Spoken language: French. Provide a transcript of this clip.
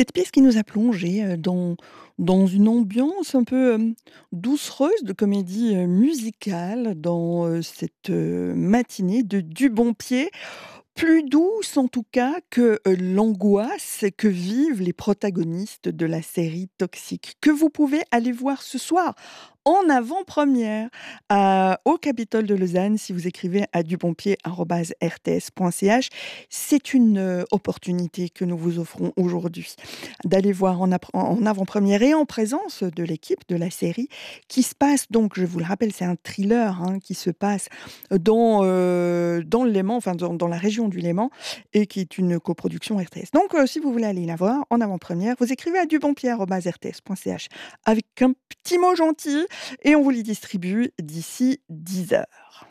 Cette pièce qui nous a plongés, dans une ambiance un peu, doucereuse de comédie, musicale dans, cette, matinée de Du Bon Pied. Plus douce en tout cas que, l'angoisse que vivent les protagonistes de la série Toxique, que vous pouvez aller voir ce soir en avant-première au Capitole de Lausanne si vous écrivez à dubonpied@rts.ch. C'est une, opportunité que nous vous offrons aujourd'hui d'aller voir en avant-première et en présence de l'équipe de la série qui se passe donc, je vous le rappelle, c'est un thriller, hein, qui se passe dans le Léman, enfin dans la région du Léman et qui est une coproduction RTS. Donc si vous voulez aller la voir en avant-première, vous écrivez à dubonpied@rts.ch avec un petit mot gentil et on vous les distribue d'ici 10 heures.